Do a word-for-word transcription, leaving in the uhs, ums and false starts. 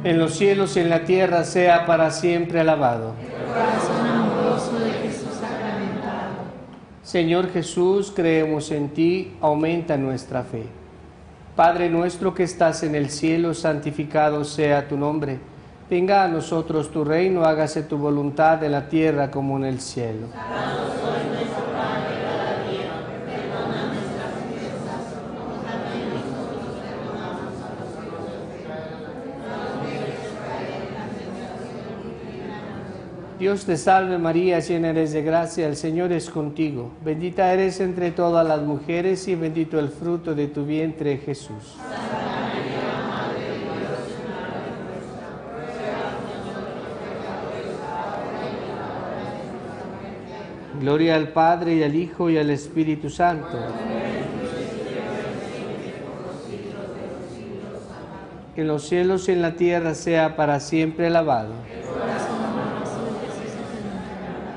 en los cielos y en la tierra sea para siempre alabado. El corazón amoroso de Jesús sacramentado. Señor Jesús, creemos en ti, aumenta nuestra fe. Padre nuestro que estás en el cielo, santificado sea tu nombre. Venga a nosotros tu reino, hágase tu voluntad en la tierra como en el cielo. Danos hoy nuestro pan de cada día, perdona nuestras ofensas, como también nosotros perdonamos a los que nos ofenden. No nos dejes caer en la tentación y líbranos. Dios te salve María, llena eres de gracia, el Señor es contigo. Bendita eres entre todas las mujeres y bendito el fruto de tu vientre, Jesús. Gloria al Padre, y al Hijo, y al Espíritu Santo. En los cielos y en la tierra sea para siempre alabado.